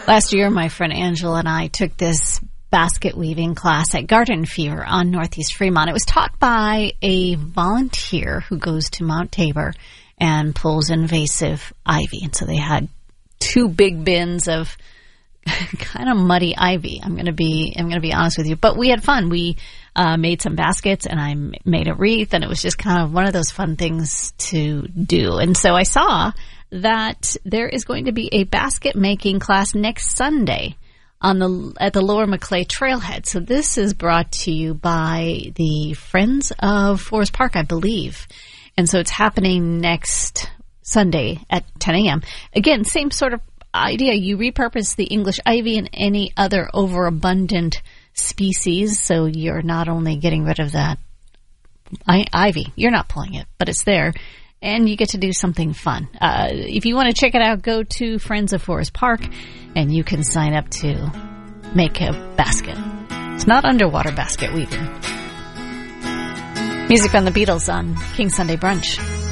Last year, my friend Angela and I took this basket weaving class at Garden Fever on Northeast Fremont. It was taught by a volunteer who goes to Mount Tabor and pulls invasive ivy. And so they had 2 big bins of kind of muddy ivy. I'm going to be honest with you, but we had fun. We made some baskets and I made a wreath, and it was just kind of one of those fun things to do. And so I saw that there is going to be a basket making class next Sunday at the Lower Maclay Trailhead. So this is brought to you by the Friends of Forest Park, I believe. And so it's happening next Sunday at 10 a.m. Again, same sort of idea. You repurpose the English ivy and any other overabundant species. So you're not only getting rid of that ivy, you're not pulling it, but it's there. And you get to do something fun. If you want to check it out, go to Friends of Forest Park, and you can sign up to make a basket. It's not underwater basket weaving. Music from the Beatles on King Sunday Brunch.